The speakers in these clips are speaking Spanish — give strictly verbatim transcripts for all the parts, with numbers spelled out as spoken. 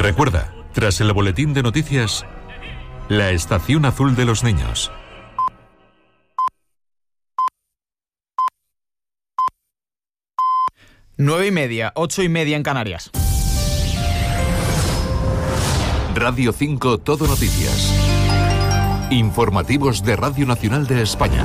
Recuerda, tras el boletín de noticias, la estación azul de los niños. Nueve y media, ocho y media en Canarias. Radio cinco Todo Noticias. Informativos de Radio Nacional de España.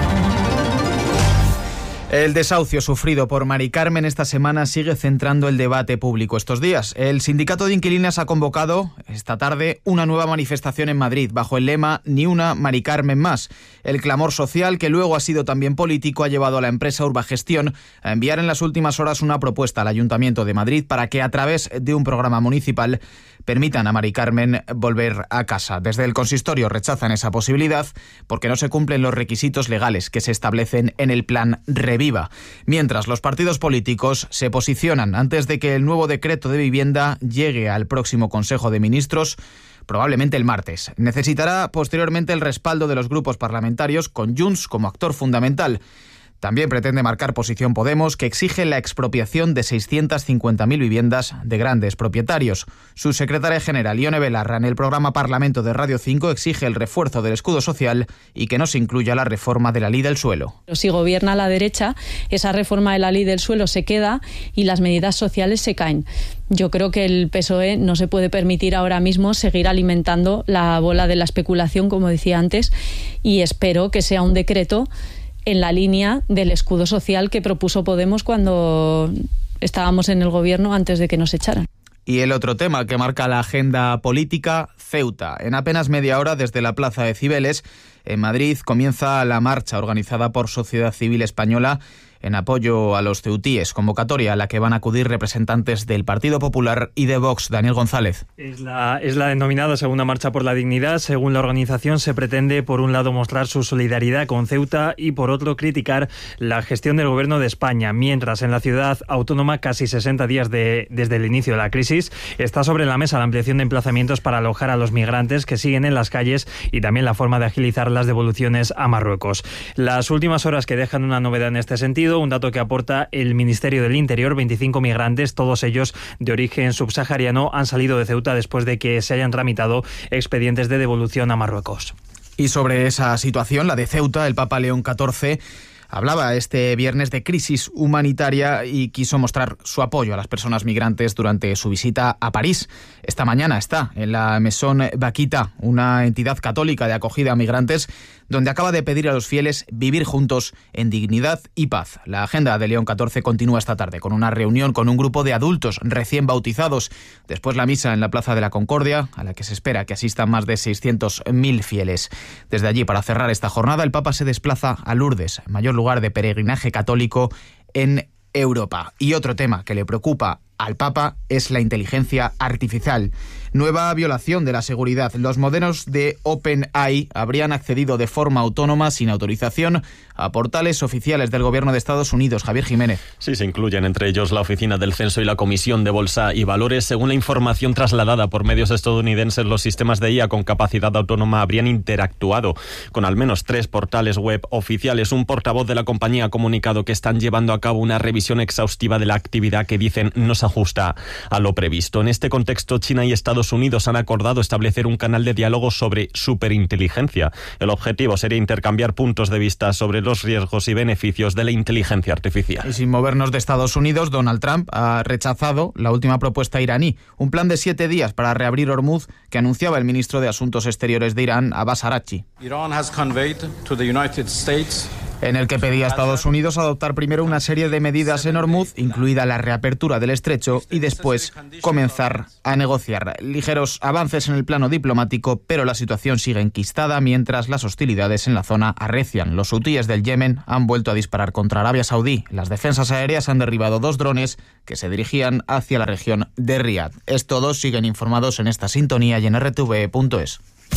El desahucio sufrido por Mari Carmen esta semana sigue centrando el debate público estos días. El sindicato de inquilinas ha convocado esta tarde una nueva manifestación en Madrid bajo el lema Ni una Mari Carmen más. El clamor social, que luego ha sido también político, ha llevado a la empresa Urbagestión a enviar en las últimas horas una propuesta al Ayuntamiento de Madrid para que a través de un programa municipal permitan a Mari Carmen volver a casa. Desde el consistorio rechazan esa posibilidad porque no se cumplen los requisitos legales que se establecen en el plan Reviva. Mientras, los partidos políticos se posicionan antes de que el nuevo decreto de vivienda llegue al próximo Consejo de Ministros, probablemente el martes. Necesitará posteriormente el respaldo de los grupos parlamentarios, con Junts como actor fundamental. También pretende marcar posición Podemos, que exige la expropiación de seiscientas cincuenta mil viviendas de grandes propietarios. Su secretaria general, Ione Belarra, en el programa Parlamento de Radio cinco, exige el refuerzo del escudo social y que no se incluya la reforma de la ley del suelo. Si gobierna la derecha, esa reforma de la ley del suelo se queda y las medidas sociales se caen. Yo creo que el P S O E no se puede permitir ahora mismo seguir alimentando la bola de la especulación, como decía antes, y espero que sea un decreto en la línea del escudo social que propuso Podemos cuando estábamos en el gobierno antes de que nos echaran. Y el otro tema que marca la agenda política, Ceuta. En apenas media hora desde la Plaza de Cibeles, en Madrid, comienza la marcha organizada por Sociedad Civil Española en apoyo a los ceutíes, convocatoria a la que van a acudir representantes del Partido Popular y de Vox. Daniel González. Es la, es la denominada Segunda Marcha por la Dignidad. Según la organización, se pretende, por un lado, mostrar su solidaridad con Ceuta y, por otro, criticar la gestión del Gobierno de España. Mientras, en la ciudad autónoma, casi sesenta días de, desde el inicio de la crisis, está sobre la mesa la ampliación de emplazamientos para alojar a los migrantes que siguen en las calles y también la forma de agilizar las devoluciones a Marruecos. Las últimas horas que dejan una novedad en este sentido, un dato que aporta el Ministerio del Interior: veinticinco migrantes, todos ellos de origen subsahariano, han salido de Ceuta después de que se hayan tramitado expedientes de devolución a Marruecos. Y sobre esa situación, la de Ceuta, el Papa León catorce hablaba este viernes de crisis humanitaria y quiso mostrar su apoyo a las personas migrantes durante su visita a París. Esta mañana está en la Maison Vaquita, una entidad católica de acogida a migrantes, donde acaba de pedir a los fieles vivir juntos en dignidad y paz. La agenda de León catorce continúa esta tarde con una reunión con un grupo de adultos recién bautizados. Después la misa en la Plaza de la Concordia, a la que se espera que asistan más de seiscientos mil fieles. Desde allí, para cerrar esta jornada, el Papa se desplaza a Lourdes, mayor lugar de peregrinaje católico en Europa. Y otro tema que le preocupa al Papa es la inteligencia artificial. Nueva violación de la seguridad. Los modelos de OpenAI habrían accedido de forma autónoma, sin autorización, a portales oficiales del Gobierno de Estados Unidos. Javier Jiménez. Sí, se incluyen entre ellos la Oficina del Censo y la Comisión de Bolsa y Valores. Según la información trasladada por medios estadounidenses, los sistemas de I A con capacidad autónoma habrían interactuado con al menos tres portales web oficiales. Un portavoz de la compañía ha comunicado que están llevando a cabo una revisión exhaustiva de la actividad que dicen no se ajusta a lo previsto. En este contexto, China y Estados Unidos han acordado establecer un canal de diálogo sobre superinteligencia. El objetivo sería intercambiar puntos de vista sobre los riesgos y beneficios de la inteligencia artificial. Y sin movernos de Estados Unidos, Donald Trump ha rechazado la última propuesta iraní, un plan de siete días para reabrir Hormuz que anunciaba el ministro de Asuntos Exteriores de Irán, Abbas Araghchi. Iran has conveyed to the United States en el que pedía a Estados Unidos adoptar primero una serie de medidas en Hormuz, incluida la reapertura del estrecho, y después comenzar a negociar. Ligeros avances en el plano diplomático, pero la situación sigue enquistada mientras las hostilidades en la zona arrecian. Los hutíes del Yemen han vuelto a disparar contra Arabia Saudí. Las defensas aéreas han derribado dos drones que se dirigían hacia la región de Riad. Es todo, siguen informados en esta sintonía y en erre te ve punto es.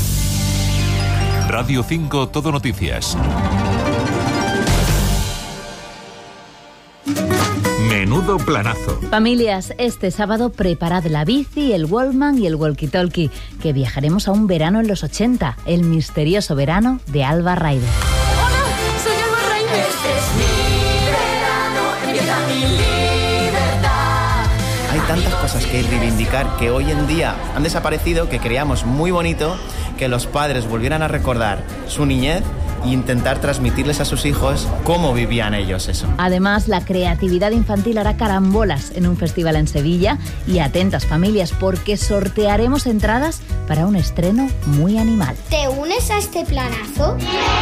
Radio cinco Todo Noticias. Menudo planazo. Familias, este sábado preparad la bici, el Wallman y el walkie-talkie, que viajaremos a un verano en los ochenta, el misterioso verano de Alba Ryder. ¡Hola! ¡Soy Alba Ryder! Este es mi verano, empieza mi libertad. Hay tantas cosas que reivindicar que hoy en día han desaparecido, que creíamos muy bonito que los padres volvieran a recordar su niñez e intentar transmitirles a sus hijos cómo vivían ellos eso. Además, la creatividad infantil hará carambolas en un festival en Sevilla y atentas familias porque sortearemos entradas para un estreno muy animal. ¿Te unes a este planazo?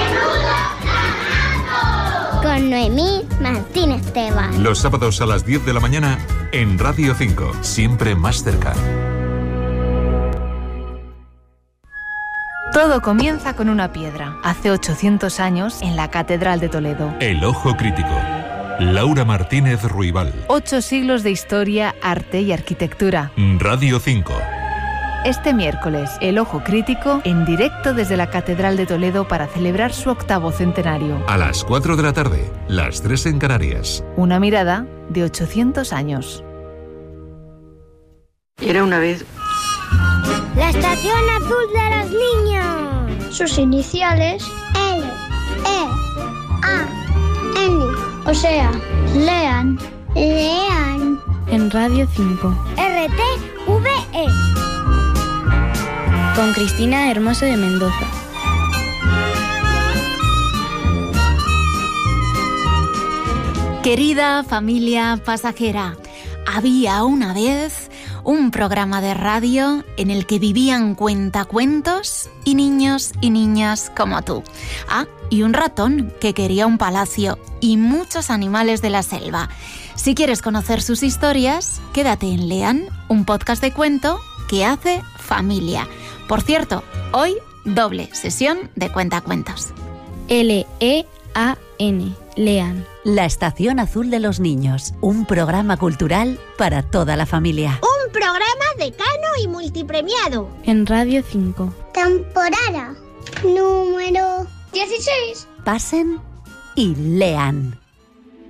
Con Noemí Martínez Esteban. Los sábados a las diez de la mañana en Radio cinco, siempre más cerca. Todo comienza con una piedra. Hace ochocientos años, en la Catedral de Toledo. El ojo crítico. Laura Martínez Ruibal. Ocho siglos de historia, arte y arquitectura. Radio cinco. Este miércoles, El Ojo Crítico, en directo desde la Catedral de Toledo para celebrar su octavo centenario. A las cuatro de la tarde, las tres en Canarias. Una mirada de ochocientos años. Era una vez... La Estación Azul de los Niños. Sus iniciales L, E, A, N. O sea, lean. Lean. En Radio cinco. R T V E. Con Cristina Hermoso de Mendoza. Querida familia pasajera, había una vez un programa de radio en el que vivían cuentacuentos y niños y niñas como tú. Ah, y un ratón que quería un palacio y muchos animales de la selva. Si quieres conocer sus historias, quédate en Lean, un podcast de cuento que hace familia. Por cierto, hoy doble sesión de cuentacuentos. L E A N, Lean. La Estación Azul de los Niños, un programa cultural para toda la familia. Un programa decano y multipremiado. En Radio cinco. Temporada número dieciséis. Pasen y lean.